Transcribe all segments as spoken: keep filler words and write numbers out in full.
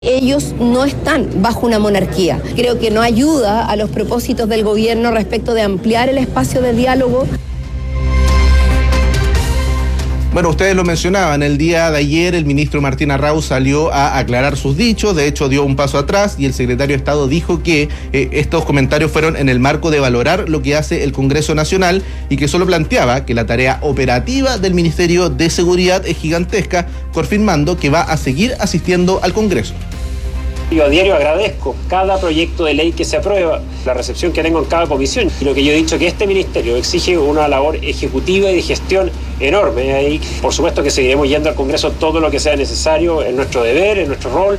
Ellos no están bajo una monarquía. Creo que no ayuda a los propósitos del gobierno respecto de ampliar el espacio de diálogo. Bueno, ustedes lo mencionaban, el día de ayer el ministro Martín Arrau salió a aclarar sus dichos, de hecho dio un paso atrás y el secretario de Estado dijo que eh, estos comentarios fueron en el marco de valorar lo que hace el Congreso Nacional y que solo planteaba que la tarea operativa del Ministerio de Seguridad es gigantesca, confirmando que va a seguir asistiendo al Congreso. Yo a diario agradezco cada proyecto de ley que se aprueba, la recepción que tengo en cada comisión. Y lo que yo he dicho que este ministerio exige una labor ejecutiva y de gestión enorme. Y por supuesto que seguiremos yendo al Congreso todo lo que sea necesario, en nuestro deber, en nuestro rol.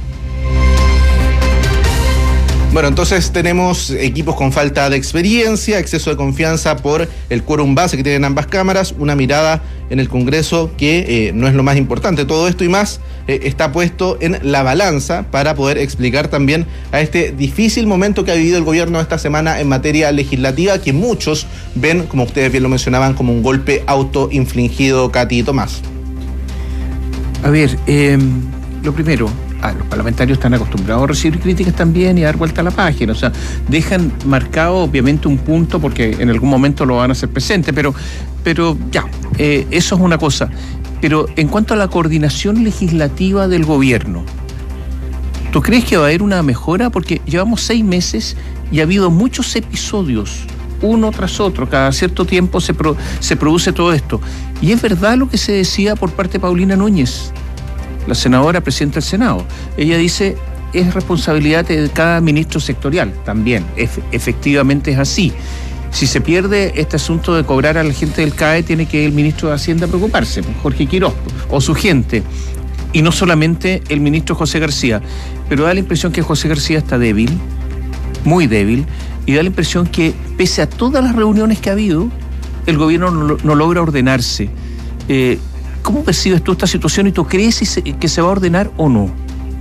Bueno, entonces tenemos equipos con falta de experiencia, exceso de confianza por el quórum base que tienen ambas cámaras, una mirada en el Congreso que eh, no es lo más importante. Todo esto y más eh, está puesto en la balanza para poder explicar también a este difícil momento que ha vivido el gobierno esta semana en materia legislativa, que muchos ven, como ustedes bien lo mencionaban, como un golpe autoinfligido. Katy y Tomás. A ver, eh, lo primero... Ah, los parlamentarios están acostumbrados a recibir críticas también y a dar vuelta a la página, o sea, dejan marcado obviamente un punto porque en algún momento lo van a hacer presente, pero, pero ya, eh, eso es una cosa. Pero en cuanto a la coordinación legislativa del gobierno, ¿tú crees que va a haber una mejora? Porque llevamos seis meses y ha habido muchos episodios, uno tras otro, cada cierto tiempo se, pro, se produce todo esto. Y es verdad lo que se decía por parte de Paulina Núñez, la senadora presidenta del Senado. Ella dice, es responsabilidad de cada ministro sectorial. También, ef- efectivamente es así. Si se pierde este asunto de cobrar a la gente del C A E, tiene que el ministro de Hacienda preocuparse, Jorge Quiroz, o su gente. Y no solamente el ministro José García. Pero da la impresión que José García está débil, muy débil, y da la impresión que, pese a todas las reuniones que ha habido, el gobierno no, no logra ordenarse. Eh, ¿Cómo percibes tú esta situación y tú crees que se va a ordenar o no?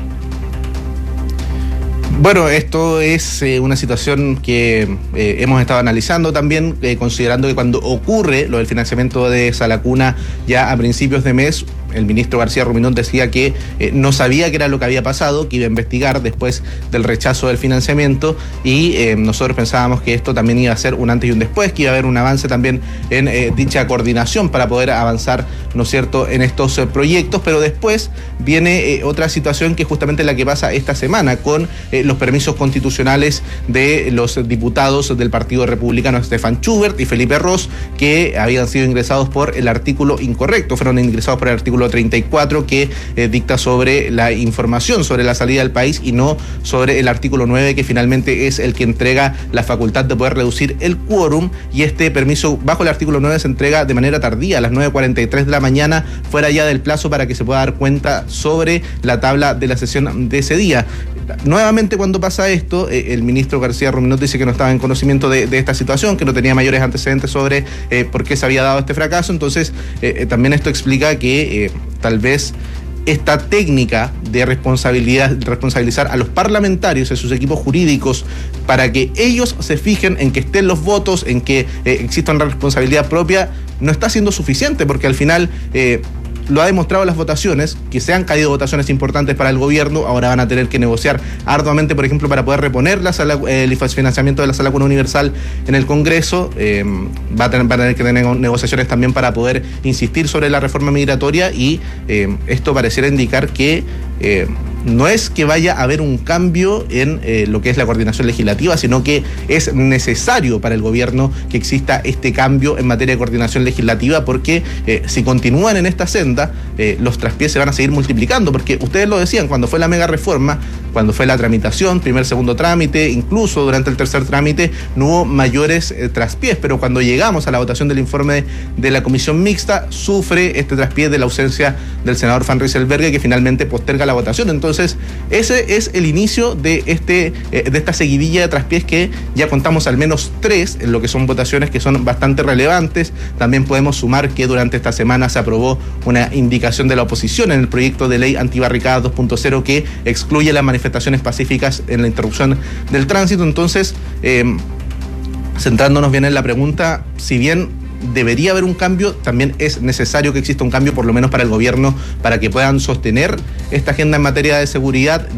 Bueno, esto es eh, una situación que eh, hemos estado analizando también, eh, considerando que cuando ocurre lo del financiamiento de Salacuna ya a principios de mes, el ministro García Ruminot decía que eh, no sabía qué era lo que había pasado, que iba a investigar después del rechazo del financiamiento y eh, nosotros pensábamos que esto también iba a ser un antes y un después, que iba a haber un avance también en eh, dicha coordinación para poder avanzar, ¿no es cierto?, en estos eh, proyectos, pero después viene eh, otra situación que es justamente la que pasa esta semana con eh, los permisos constitucionales de los diputados del Partido Republicano Stefan Schubert y Felipe Ros, que habían sido ingresados por el artículo incorrecto, fueron ingresados por el artículo treinta y cuatro que eh, dicta sobre la información sobre la salida del país y no sobre el artículo nueve, que finalmente es el que entrega la facultad de poder reducir el quórum, y este permiso bajo el artículo nueve se entrega de manera tardía, a las nueve cuarenta y tres de la mañana, fuera ya del plazo para que se pueda dar cuenta sobre la tabla de la sesión de ese día. Nuevamente, cuando pasa esto, eh, el ministro García Ruminot dice que no estaba en conocimiento de, de esta situación, que no tenía mayores antecedentes sobre eh, por qué se había dado este fracaso. Entonces, eh, eh, también esto explica que eh, tal vez esta técnica de responsabilidad, responsabilizar a los parlamentarios y a sus equipos jurídicos para que ellos se fijen en que estén los votos, en que eh, exista una responsabilidad propia, no está siendo suficiente, porque al final... Eh, Lo ha demostrado las votaciones, que se han caído votaciones importantes para el gobierno. Ahora van a tener que negociar arduamente, por ejemplo, para poder reponer la sala, el financiamiento de la Sala Cuna Universal en el Congreso. Eh, va a tener, van a tener que tener negociaciones también para poder insistir sobre la reforma migratoria y eh, esto pareciera indicar que eh, no es que vaya a haber un cambio en eh, lo que es la coordinación legislativa, sino que es necesario para el gobierno que exista este cambio en materia de coordinación legislativa, porque eh, si continúan en esta senda, eh, los traspiés se van a seguir multiplicando, porque ustedes lo decían, cuando fue la mega reforma, cuando fue la tramitación, primer, segundo trámite, incluso durante el tercer trámite, no hubo mayores eh, traspiés, pero cuando llegamos a la votación del informe de la comisión mixta, sufre este traspié de la ausencia del senador Van Rysselberghe, que finalmente posterga la votación. Entonces, ese es el inicio de, este, eh, de esta seguidilla de traspiés que ya contamos al menos tres, en lo que son votaciones que son bastante relevantes. También podemos sumar que durante esta semana se aprobó una indicación de la oposición en el proyecto de ley antibarricadas dos punto cero que excluye las manifestaciones pacíficas en la interrupción del tránsito. Entonces, eh, centrándonos bien en la pregunta, si bien debería haber un cambio, también es necesario que exista un cambio, por lo menos para el gobierno, para que puedan sostener esta agenda en materia de seguridad.